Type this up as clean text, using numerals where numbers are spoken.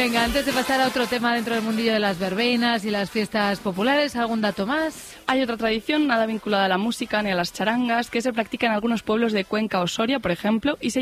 Venga, antes de pasar a otro tema dentro del mundillo de las verbenas y las fiestas populares, ¿algún dato más? Hay otra tradición nada vinculada a la música ni a las charangas que se practica en algunos pueblos de Cuenca o Soria, por ejemplo, y se